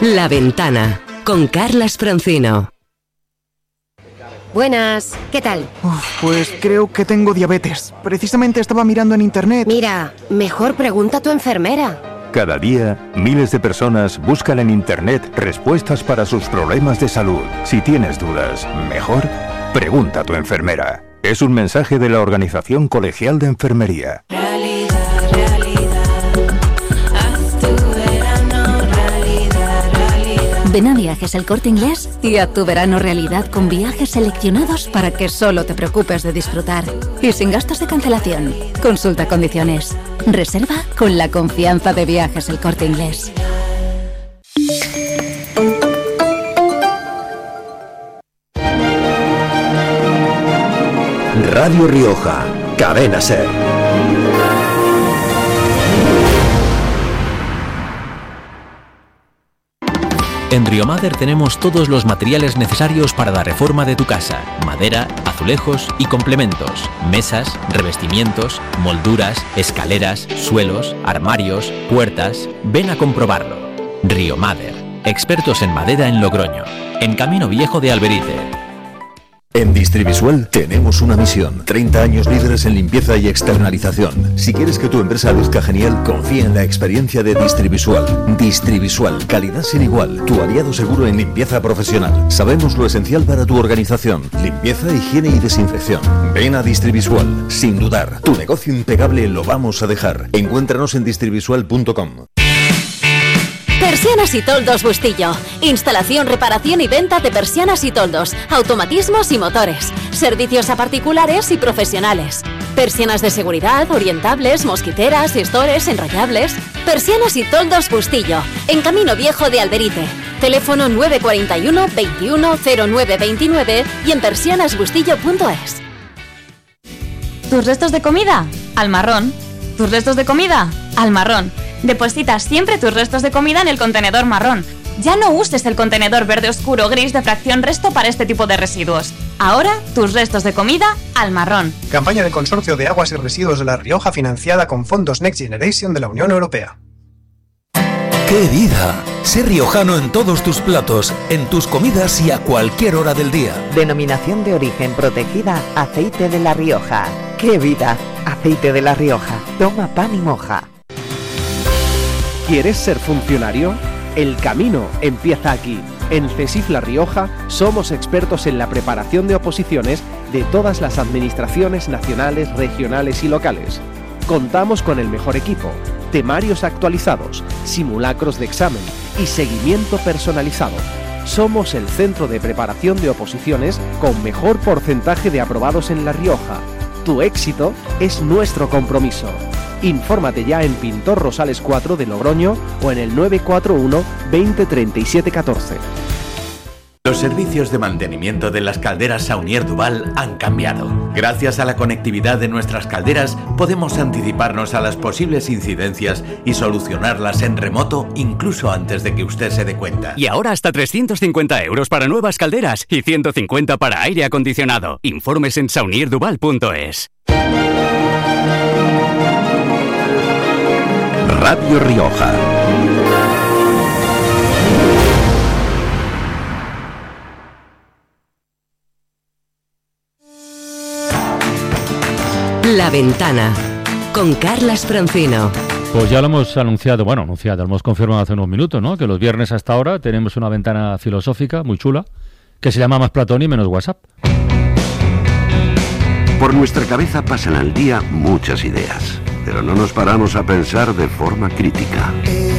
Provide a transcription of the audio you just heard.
La Ventana, con Carlas Francino. Buenas, ¿qué tal? Pues creo que tengo diabetes. Precisamente estaba mirando en internet. Mira, mejor pregunta a tu enfermera. Cada día, miles de personas buscan en internet respuestas para sus problemas de salud. Si tienes dudas, mejor pregunta a tu enfermera. Es un mensaje de la Organización Colegial de Enfermería. Ven a Viajes El Corte Inglés y haz tu verano realidad con viajes seleccionados para que solo te preocupes de disfrutar. Y sin gastos de cancelación. Consulta condiciones. Reserva con la confianza de Viajes El Corte Inglés. Radio Rioja, Cadena SER. En Riomader tenemos todos los materiales necesarios para la reforma de tu casa: madera, azulejos y complementos, mesas, revestimientos, molduras, escaleras, suelos, armarios, puertas. Ven a comprobarlo. Riomader, expertos en madera en Logroño, en Camino Viejo de Alberite. En Distrivisual tenemos una misión: 30 años líderes en limpieza y externalización. Si quieres que tu empresa luzca genial, confía en la experiencia de Distrivisual. Distrivisual, calidad sin igual, tu aliado seguro en limpieza profesional. Sabemos lo esencial para tu organización: limpieza, higiene y desinfección. Ven a Distrivisual, sin dudar. Tu negocio impecable lo vamos a dejar. Encuéntranos en distrivisual.com. Persianas y Toldos Bustillo. Instalación, reparación y venta de persianas y toldos, automatismos y motores. Servicios a particulares y profesionales. Persianas de seguridad, orientables, mosquiteras, estores, enrollables. Persianas y Toldos Bustillo, en Camino Viejo de Alberite. Teléfono 941 21 09 29 y en persianasbustillo.es. ¿Tus restos de comida? Al marrón. ¿Tus restos de comida? Al marrón. Deposita siempre tus restos de comida en el contenedor marrón. Ya no uses el contenedor verde oscuro o gris de fracción resto para este tipo de residuos. Ahora, tus restos de comida al marrón. Campaña del Consorcio de Aguas y Residuos de La Rioja, financiada con fondos Next Generation de la Unión Europea. ¡Qué vida! Sé riojano en todos tus platos, en tus comidas y a cualquier hora del día. Denominación de origen protegida: Aceite de La Rioja. ¡Qué vida! Aceite de La Rioja. Toma pan y moja. ¿Quieres ser funcionario? El camino empieza aquí. En CESIF La Rioja somos expertos en la preparación de oposiciones de todas las administraciones nacionales, regionales y locales. Contamos con el mejor equipo, temarios actualizados, simulacros de examen y seguimiento personalizado. Somos el centro de preparación de oposiciones con mejor porcentaje de aprobados en La Rioja. Tu éxito es nuestro compromiso. Infórmate ya en Pintor Rosales 4 de Logroño o en el 941 20 37 14. Los servicios de mantenimiento de las calderas Saunier Duval han cambiado. Gracias a la conectividad de nuestras calderas podemos anticiparnos a las posibles incidencias y solucionarlas en remoto incluso antes de que usted se dé cuenta. Y ahora hasta 350 euros para nuevas calderas y 150 para aire acondicionado. Informes en saunierduval.es. Radio Rioja. La Ventana, con Carlas Francino. Pues ya lo hemos anunciado, lo hemos confirmado hace unos minutos, ¿no? Que los viernes hasta ahora tenemos una ventana filosófica muy chula, que se llama Más Platón y Menos WhatsApp. Por nuestra cabeza pasan al día muchas ideas, pero no nos paramos a pensar de forma crítica.